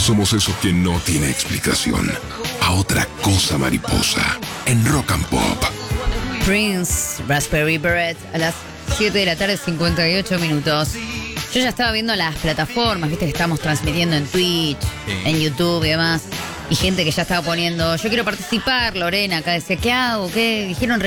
Somos eso que no tiene explicación. A otra cosa mariposa. En Rock and Pop. Prince, Raspberry Beret, a las 7 de la tarde, 58 minutos. Yo ya estaba viendo las plataformas, viste que estamos transmitiendo en Twitch, en YouTube y demás. Y gente que ya estaba poniendo, yo quiero participar, Lorena, acá decía, ¿qué hago? ¿Qué? Dijeron